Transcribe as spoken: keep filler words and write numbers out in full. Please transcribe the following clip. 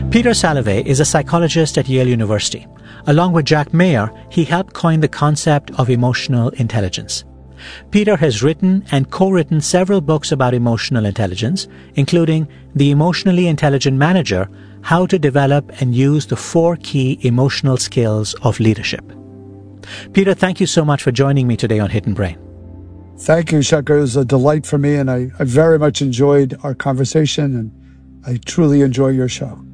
Peter Salovey is a psychologist at Yale University. Along with Jack Mayer, he helped coin the concept of emotional intelligence. Peter has written and co-written several books about emotional intelligence, including The Emotionally Intelligent Manager, How to Develop and Use the Four Key Emotional Skills of Leadership. Peter, thank you so much for joining me today on Hidden Brain. Thank you, Shankar. It was a delight for me, and I, I very much enjoyed our conversation, and I truly enjoy your show.